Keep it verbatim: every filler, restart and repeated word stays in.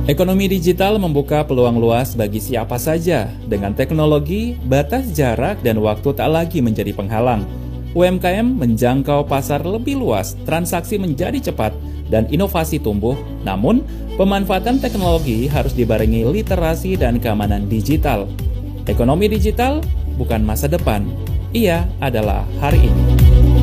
Ekonomi digital membuka peluang luas bagi siapa saja. Dengan teknologi, batas jarak dan waktu tak lagi menjadi penghalang. U M K M menjangkau pasar lebih luas, transaksi menjadi cepat, dan inovasi tumbuh. Namun, pemanfaatan teknologi harus dibarengi literasi dan keamanan digital. Ekonomi digital bukan masa depan, ia adalah hari ini.